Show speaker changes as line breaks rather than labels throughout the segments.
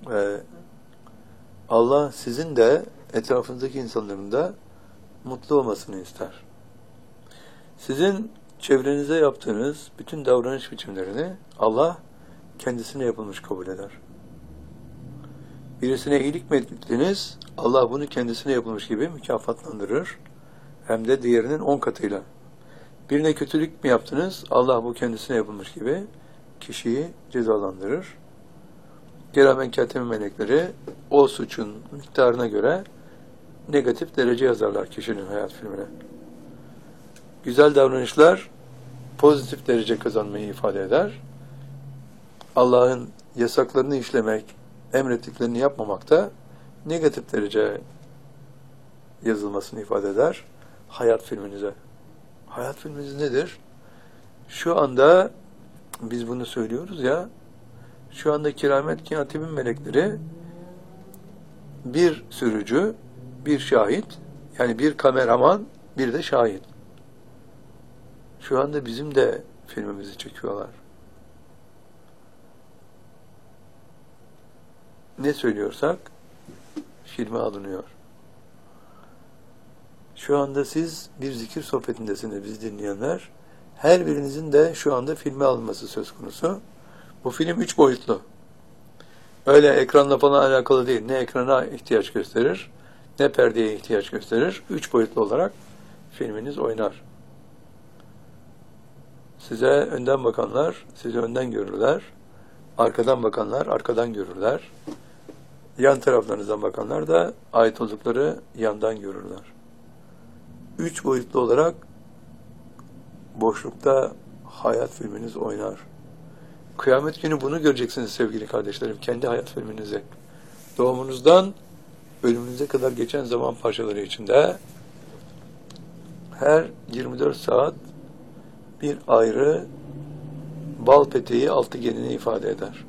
Ve Allah sizin de etrafınızdaki insanların da mutlu olmasını ister. Sizin çevrenize yaptığınız bütün davranış biçimlerini Allah kendisine yapılmış kabul eder. Birisine iyilik mi ettiniz? Allah bunu kendisine yapılmış gibi mükafatlandırır. Hem de diğerinin 10 katıyla. Birine kötülük mü yaptınız? Allah bu kendisine yapılmış gibi kişiyi cezalandırır. Kiramen kâtimin melekleri o suçun miktarına göre negatif derece yazarlar kişinin hayat filmine. Güzel davranışlar pozitif derece kazanmayı ifade eder. Allah'ın yasaklarını işlemek, emrettiklerini yapmamak da negatif derece yazılmasını ifade eder hayat filminize. Hayat filminiz nedir? Şu anda biz bunu söylüyoruz ya, şu anda kiramet kâtimin melekleri bir sürücü, bir şahit, yani bir kameraman, bir de şahit. Şu anda bizim de filmimizi çekiyorlar. Ne söylüyorsak filme alınıyor. Şu anda siz bir zikir sohbetindesiniz, biz dinleyenler. Her birinizin de şu anda filme alınması söz konusu. Bu film 3 boyutlu. Öyle ekranla falan alakalı değil. Ne ekrana ihtiyaç gösterir, ne perdeye ihtiyaç gösterir. 3 boyutlu olarak filminiz oynar. Size önden bakanlar, sizi önden görürler. Arkadan bakanlar, arkadan görürler. Yan taraflarınızdan bakanlar da ait oldukları yandan görürler. 3 boyutlu olarak boşlukta hayat filminiz oynar. Kıyamet günü bunu göreceksiniz sevgili kardeşlerim. Kendi hayat filminizi. Doğumunuzdan ölümünüze kadar geçen zaman parçaları içinde her 24 saat bir ayrı bal peteği altıgenini ifade eder.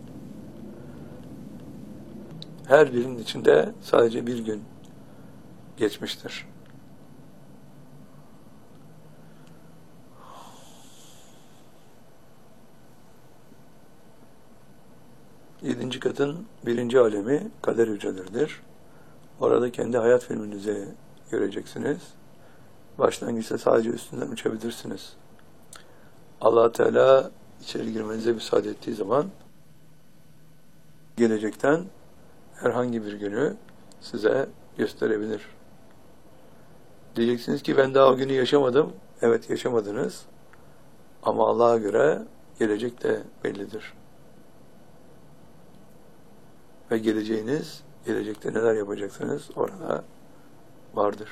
Her birinin içinde sadece bir gün geçmiştir. 7. katın 1. alemi kader hücreleridir. Orada kendi hayat filminizi göreceksiniz. Başlangıçta sadece üstünden uçabilirsiniz. Allah Teala içeri girmenize müsaade ettiği zaman gelecekten herhangi bir günü size gösterebilir. Diyeceksiniz ki ben daha o günü yaşamadım. Evet, yaşamadınız. Ama Allah'a göre gelecek de bellidir. Ve geleceğiniz, gelecekte neler yapacaksınız orada vardır.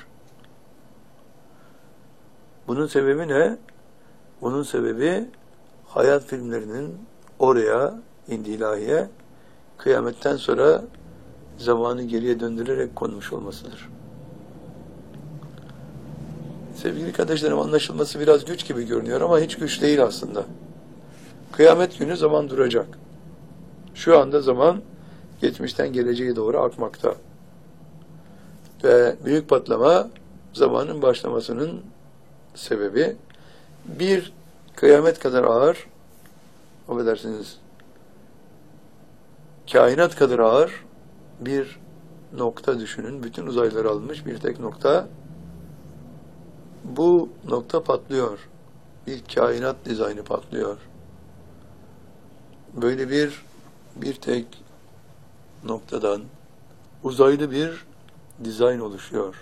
Bunun sebebi ne? Bunun sebebi hayat filmlerinin oraya, indi ilahiye, kıyametten sonra zamanı geriye döndürerek konmuş olmasıdır. Sevgili kardeşlerim, anlaşılması biraz güç gibi görünüyor ama hiç güç değil aslında. Kıyamet günü zaman duracak. Şu anda zaman geçmişten geleceğe doğru akmakta. Ve büyük patlama zamanın başlamasının sebebi bir kıyamet kadar ağır, affedersiniz, kainat kadar ağır bir nokta düşünün. Bütün uzayları almış bir tek nokta. Bu nokta patlıyor. Bir kainat dizaynı patlıyor. Böyle bir tek noktadan uzaylı bir dizayn oluşuyor.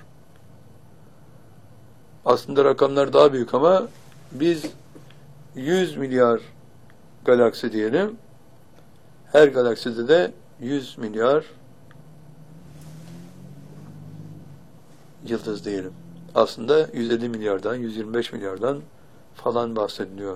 Aslında rakamlar daha büyük ama biz 100 milyar galaksi diyelim. Her galakside de 100 milyar yıldız diyelim. Aslında 150 milyardan, 125 milyardan falan bahsediliyor.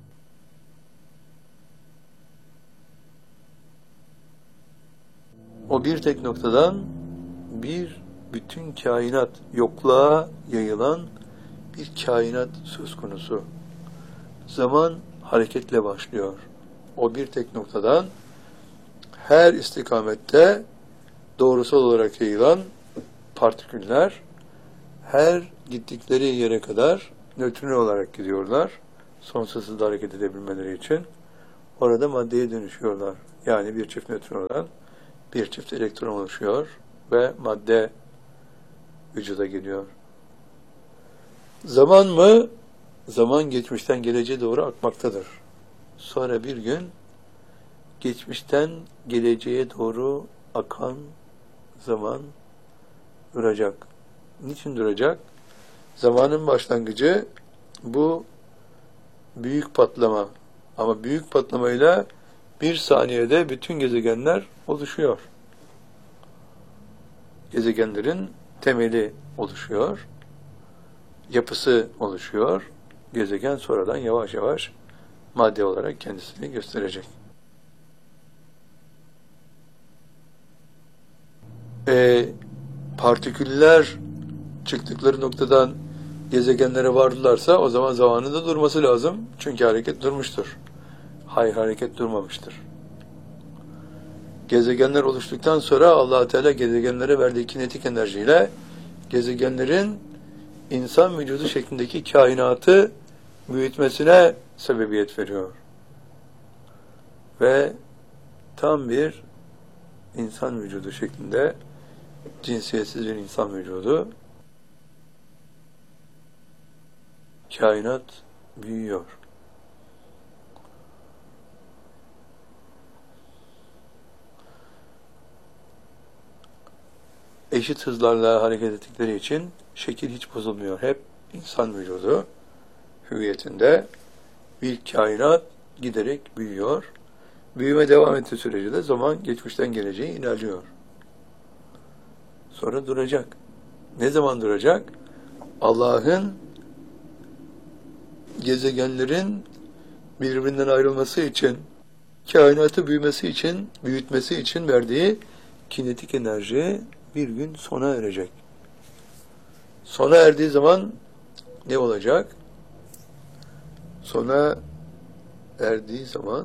O bir tek noktadan bir bütün kainat, yokluğa yayılan bir kainat söz konusu. Zaman hareketle başlıyor. O bir tek noktadan her istikamette doğrusal olarak yayılan partiküller her gittikleri yere kadar nötron olarak gidiyorlar. Sonsuz hızla hareket edebilmeleri için. Orada maddeye dönüşüyorlar. Yani bir çift nötrondan bir çift elektron oluşuyor ve madde vücuda geliyor. Zaman mı? Zaman geçmişten geleceğe doğru akmaktadır. Sonra bir gün geçmişten geleceğe doğru akan zaman duracak. Niçin duracak? Zamanın başlangıcı bu büyük patlama. Ama büyük patlamayla bir saniyede bütün gezegenler oluşuyor. Gezegenlerin temeli oluşuyor. Yapısı oluşuyor. Gezegen sonradan yavaş yavaş madde olarak kendisini gösterecek. Partiküller çıktıkları noktadan gezegenlere vardılarsa o zaman zamanın da durması lazım. Çünkü hareket durmuştur. Hayır, hareket durmamıştır. Gezegenler oluştuktan sonra Allah-u Teala gezegenlere verdiği kinetik enerjiyle gezegenlerin insan vücudu şeklindeki kainatı büyütmesine sebebiyet veriyor. Ve tam bir insan vücudu şeklinde cinsiyetsiz bir insan vücudu kainat büyüyor. Eşit hızlarla hareket ettikleri için şekil hiç bozulmuyor. Hep insan vücudu hüviyetinde bir kainat giderek büyüyor. Büyüme devam ettiği sürece de zaman geçmişten geleceğe ilerliyor. Sonra duracak. Ne zaman duracak? Allah'ın gezegenlerin birbirinden ayrılması için, kainatı büyütmesi için verdiği kinetik enerji bir gün sona erecek. Sona erdiği zaman ne olacak? Sona erdiği zaman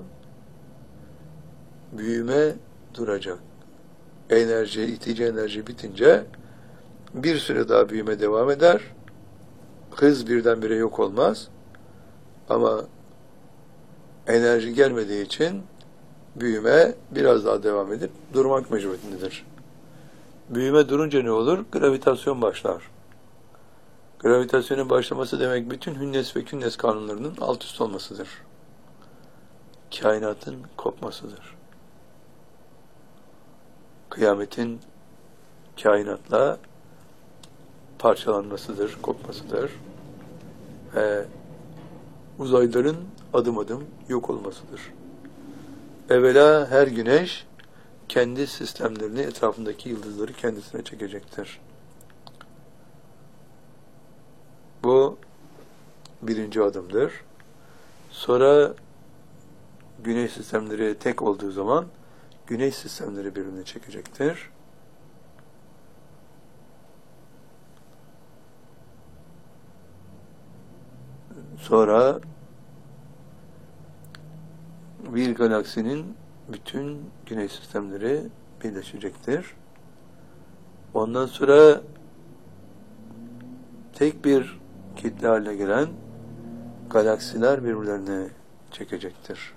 büyüme duracak. İtici enerji bitince bir süre daha büyüme devam eder. Hız birdenbire yok olmaz. Ama enerji gelmediği için büyüme biraz daha devam edip durmak mecburiyetindedir. Büyüme durunca ne olur? Gravitasyon başlar. Gravitasyonun başlaması demek bütün hünnes ve künnes kanunlarının alt üst olmasıdır. Kainatın kopmasıdır. Kıyametin kainatla parçalanmasıdır, kopmasıdır. Ve uzayların adım adım yok olmasıdır. Evvela her güneş kendi sistemlerini, etrafındaki yıldızları kendisine çekecektir. Bu birinci adımdır. Sonra güneş sistemleri tek olduğu zaman güneş sistemleri birbirine çekecektir. Sonra bir galaksinin bütün güneş sistemleri birleşecektir. Ondan sonra tek bir kitle haline gelen galaksiler birbirlerine çekecektir.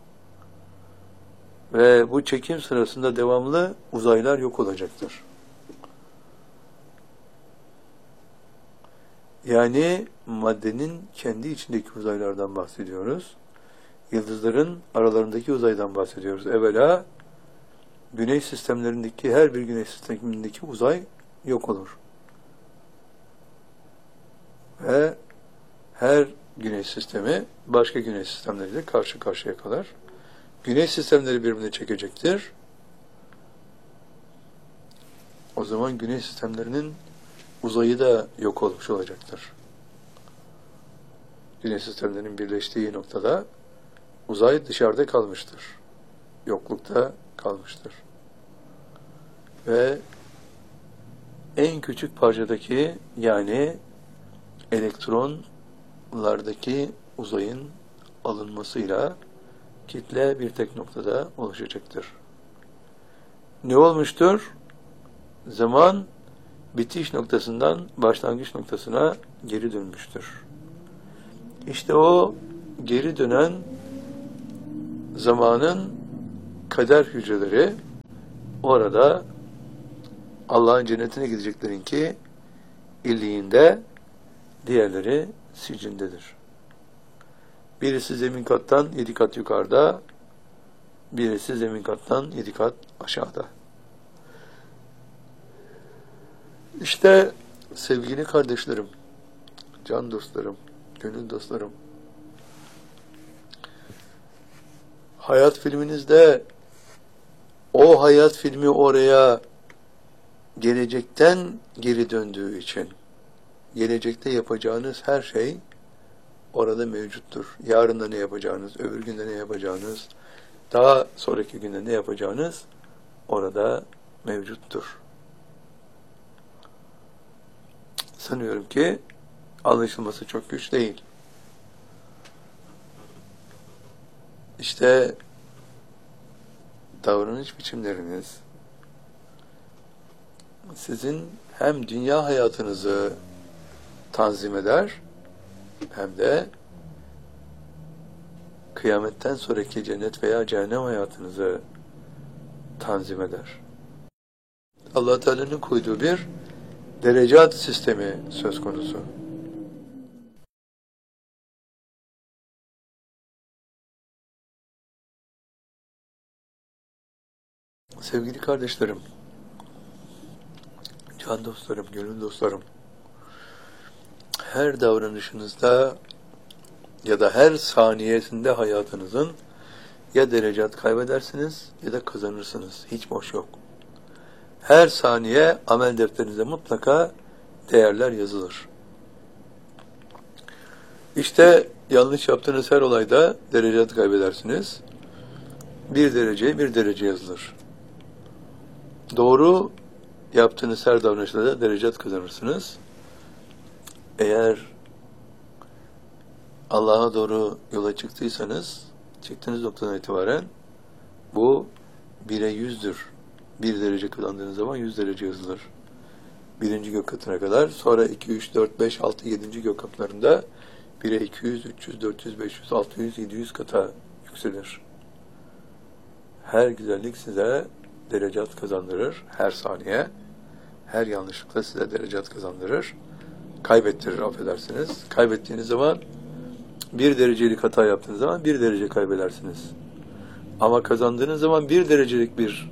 Ve bu çekim sırasında devamlı uzaylar yok olacaktır. Yani maddenin kendi içindeki uzaylardan bahsediyoruz. Yıldızların aralarındaki uzaydan bahsediyoruz. Evvela güneş sistemlerindeki her bir güneş sistemindeki uzay yok olur. Ve her güneş sistemi başka güneş sistemleriyle karşı karşıya kalır. Güneş sistemleri birbirine çekecektir. O zaman güneş sistemlerinin uzayı da yok olmuş olacaktır. Güneş sistemlerinin birleştiği noktada uzay dışarıda kalmıştır. Yoklukta kalmıştır. Ve en küçük parçadaki yani elektronlardaki uzayın alınmasıyla kitle bir tek noktada oluşacaktır. Ne olmuştur? Zaman bitiş noktasından başlangıç noktasına geri dönmüştür. İşte o geri dönen zamanın kader hücreleri Orada Allah'ın cennetine gideceklerinki illiğinde, diğerleri sicindedir. Birisi zemin kattan 7 kat yukarıda, birisi zemin kattan 7 kat aşağıda. İşte sevgili kardeşlerim, can dostlarım, gönül dostlarım, hayat filminizde o hayat filmi oraya gelecekten geri döndüğü için gelecekte yapacağınız her şey orada mevcuttur. Yarın da ne yapacağınız, öbür günde ne yapacağınız, daha sonraki günde ne yapacağınız orada mevcuttur. Sanıyorum ki anlaşılması çok güç değil. İşte davranış biçimleriniz sizin hem dünya hayatınızı tanzim eder hem de kıyametten sonraki cennet veya cehennem hayatınızı tanzim eder. Allah Teala'nın koyduğu bir derecat sistemi söz konusu. Sevgili kardeşlerim, can dostlarım, gönül dostlarım, her davranışınızda ya da her saniyesinde hayatınızın ya derecat kaybedersiniz ya da kazanırsınız. Hiç boş yok. Her saniye amel defterinize mutlaka değerler yazılır. İşte yanlış yaptığınız her olayda derecat kaybedersiniz. Bir derece yazılır. Doğru yaptığınız her davranışta da derecat kazanırsınız. Eğer Allah'a doğru yola çıktıysanız, çıktığınız noktadan itibaren bu 1'e 100'dür. 1 derece kazandığınız zaman 100 derece yazılır. 1. gök katına kadar, sonra 2, 3, 4, 5, 6, 7. gök katlarında 1'e 200, 300, 400, 500, 600, 700 kata yükselir. Her güzellik size derecat kazandırır her saniye. Her yanlışlıkla size derecat kazandırır. Kaybettirir, affedersiniz. Kaybettiğiniz zaman 1 derecelik hata yaptığınız zaman 1 derece kaybedersiniz. Ama kazandığınız zaman 1 derecelik bir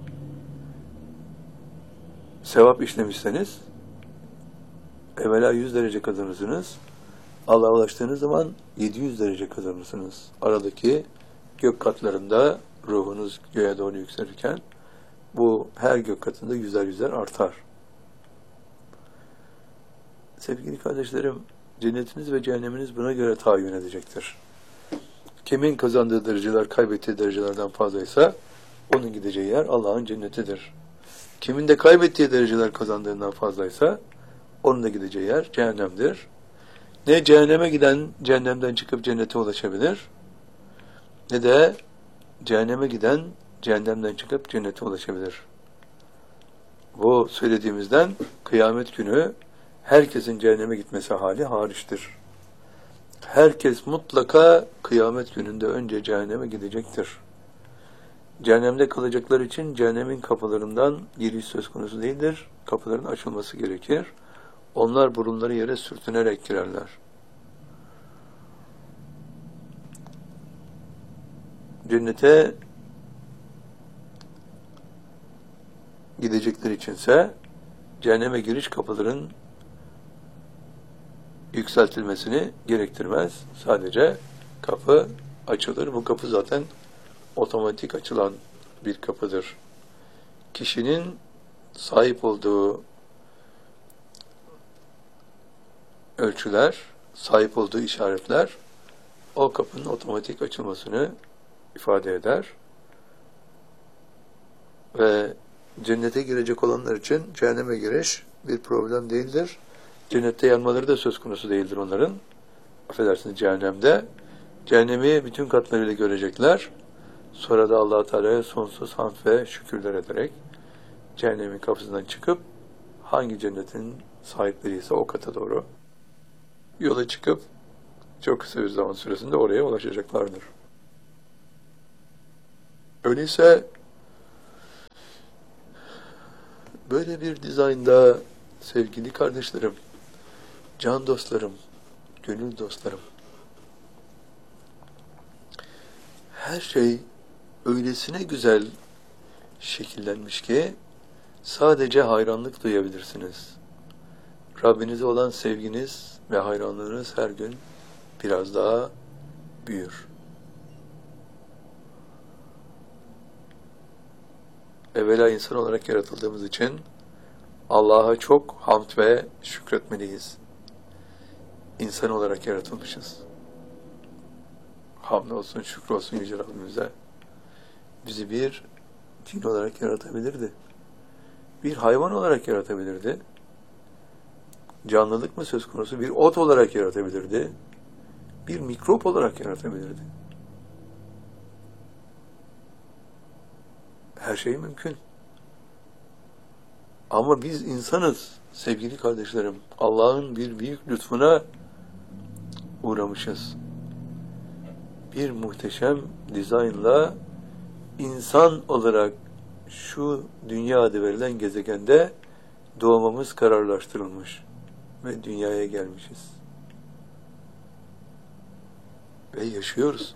sevap işlemişseniz evvela 100 derece kazanırsınız. Allah'a ulaştığınız zaman 700 derece kazanırsınız. Aradaki gök katlarında ruhunuz göğe doğru yükselirken bu her gök katında yüzer artar. Sevgili kardeşlerim, cennetiniz ve cehenneminiz buna göre tayin edecektir. Kimin kazandığı dereceler kaybettiği derecelerden fazlaysa onun gideceği yer Allah'ın cennetidir. Kimin de kaybettiği dereceler kazandığından fazlaysa onun da gideceği yer cehennemdir. Ne cehenneme giden cehennemden çıkıp cennete ulaşabilir, ne de cehenneme giden cehennemden çıkıp cennete ulaşabilir. Bu söylediğimizden kıyamet günü herkesin cehenneme gitmesi hali hariçtir. Herkes mutlaka kıyamet gününde önce cehenneme gidecektir. Cehennemde kalacaklar için cehennemin kapılarından giriş söz konusu değildir. Kapıların açılması gerekir. Onlar burunları yere sürtünerek girerler. Cennete gidecekler içinse cehenneme giriş kapıların yükseltilmesini gerektirmez. Sadece kapı açılır. Bu kapı zaten otomatik açılan bir kapıdır. Kişinin sahip olduğu ölçüler, sahip olduğu işaretler o kapının otomatik açılmasını ifade eder. Ve cennete girecek olanlar için cehenneme giriş bir problem değildir. Cennette yanmaları da söz konusu değildir onların. Affedersiniz, cehennemde. Cehennemi bütün katlarıyla görecekler. Sonra da Allah-u Teala'ya sonsuz hamd ve şükürler ederek cehennemin kapısından çıkıp hangi cennetin sahipleri ise o kata doğru yola çıkıp çok kısa bir zaman süresinde oraya ulaşacaklardır. Öyleyse Böyle bir dizaynda sevgili kardeşlerim, can dostlarım, gönül dostlarım, her şey öylesine güzel şekillenmiş ki sadece hayranlık duyabilirsiniz. Rabbinize olan sevginiz ve hayranlığınız her gün biraz daha büyür. Evvela insan olarak yaratıldığımız için Allah'a çok hamd ve şükretmeliyiz. İnsan olarak yaratılmışız. Hamd olsun, şükür olsun Yüce Rabbimize. Bizi bir cin olarak yaratabilirdi. Bir hayvan olarak yaratabilirdi. Canlılık mı söz konusu? Bir ot olarak yaratabilirdi. Bir mikrop olarak yaratabilirdi. Her şey mümkün. Ama biz insanız sevgili kardeşlerim. Allah'ın bir büyük lütfuna uğramışız. Bir muhteşem dizaynla insan olarak şu dünya adı verilen gezegende doğmamız kararlaştırılmış ve dünyaya gelmişiz. Ve yaşıyoruz.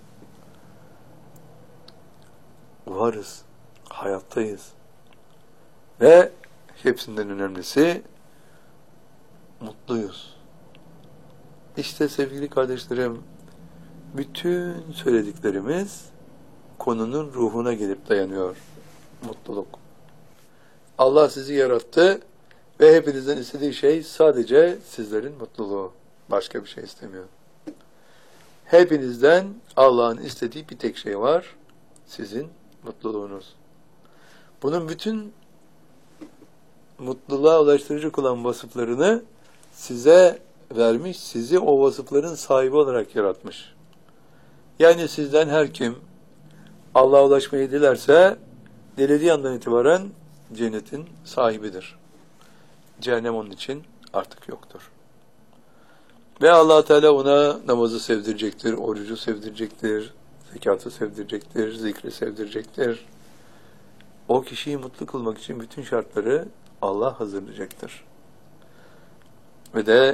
Varız, hayattayız. Ve hepsinden önemlisi mutluyuz. İşte sevgili kardeşlerim, bütün söylediklerimiz konunun ruhuna gelip dayanıyor. Mutluluk. Allah sizi yarattı ve hepinizden istediği şey sadece sizlerin mutluluğu. Başka bir şey istemiyor. Hepinizden Allah'ın istediği bir tek şey var. Sizin mutluluğunuz. Bunun bütün mutluluğa ulaştırıcı olan vasıflarını size vermiş, sizi o vasıfların sahibi olarak yaratmış. Yani sizden her kim Allah'a ulaşmayı dilerse, dilediği andan itibaren cennetin sahibidir. Cehennem onun için artık yoktur. Ve Allah Teala ona namazı sevdirecektir, orucu sevdirecektir, zekatı sevdirecektir, zikri sevdirecektir. O kişiyi mutlu kılmak için bütün şartları Allah hazırlayacaktır. Ve de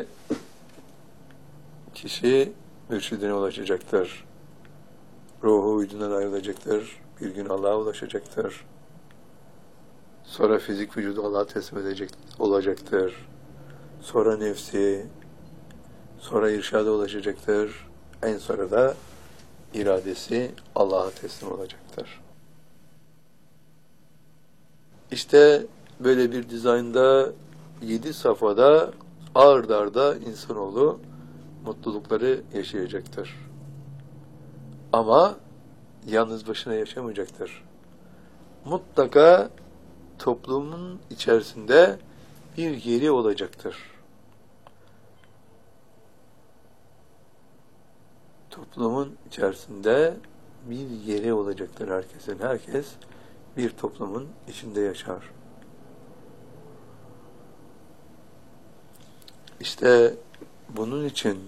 kişi mürşidine ulaşacaktır. Ruhu uydundan ayrılacaktır. Bir gün Allah'a ulaşacaktır. Sonra fizik vücudu Allah'a teslim edecek olacaktır. Sonra nefsi, sonra irşada ulaşacaktır. En sonra da iradesi Allah'a teslim olacaktır. İşte böyle bir dizaynda 7 safhada ard arda insanoğlu mutlulukları yaşayacaktır. Ama yalnız başına yaşamayacaktır. Mutlaka toplumun içerisinde bir yeri olacaktır. Toplumun içerisinde bir yeri olacaktır herkesin. Herkes bir toplumun içinde yaşar. İşte bunun için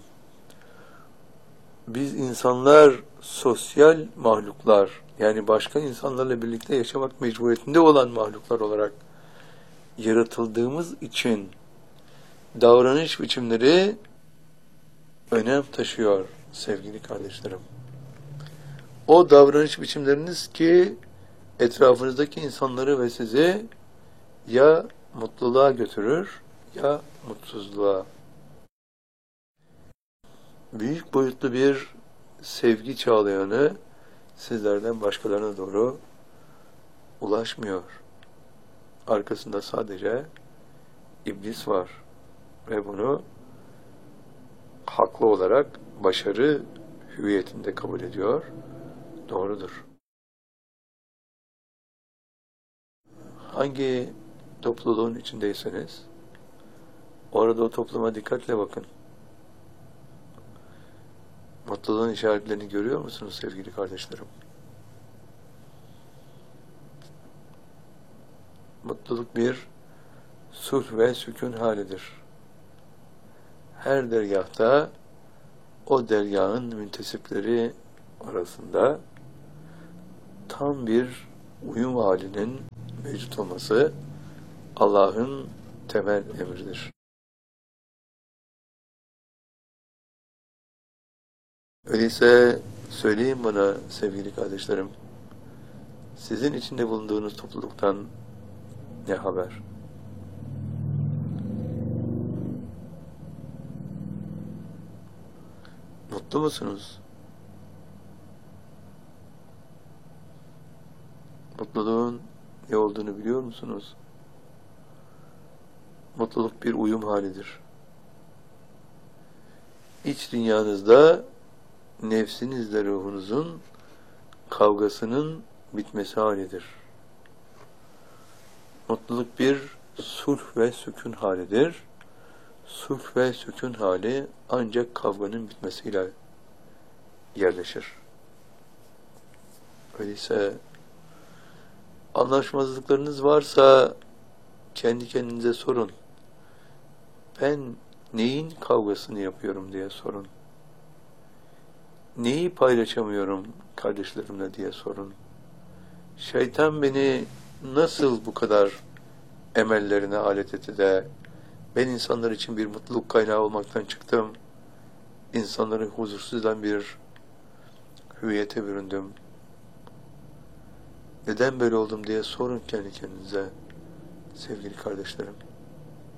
biz insanlar sosyal mahluklar, yani başka insanlarla birlikte yaşamak mecburiyetinde olan mahluklar olarak yaratıldığımız için davranış biçimleri önem taşıyor sevgili kardeşlerim. O davranış biçimleriniz ki etrafınızdaki insanları ve sizi ya mutluluğa götürür ya mutsuzluğa. Büyük boyutlu bir sevgi çağlayanı sizlerden başkalarına doğru ulaşmıyor. Arkasında sadece iblis var ve bunu haklı olarak başarı hüviyetinde kabul ediyor. Doğrudur. Hangi topluluğun içindeyseniz orada o topluma dikkatle bakın. Mutluluğun işaretlerini görüyor musunuz sevgili kardeşlerim? Mutluluk bir sulh ve sükun halidir. Her dergâhta o dergâhın müntesipleri arasında tam bir uyum halinin mevcut olması Allah'ın temel emridir. Öyleyse söyleyin bana sevgili kardeşlerim, sizin içinde bulunduğunuz topluluktan ne haber? Mutlu musunuz? Mutluluğun ne olduğunu biliyor musunuz? Mutluluk bir uyum halidir. İç dünyanızda nefsinizle ruhunuzun kavgasının bitmesi halidir. Mutluluk bir sulh ve sükun halidir. Sulh ve sükun hali ancak kavganın bitmesiyle yerleşir. Öyleyse anlaşmazlıklarınız varsa kendi kendinize sorun. Ben neyin kavgasını yapıyorum diye sorun. Neyi paylaşamıyorum kardeşlerimle diye sorun. Şeytan beni nasıl bu kadar emellerine alet etti de ben insanlar için bir mutluluk kaynağı olmaktan çıktım. İnsanları huzursuz eden bir hüviyete büründüm. Neden böyle oldum diye sorun kendi kendinize sevgili kardeşlerim.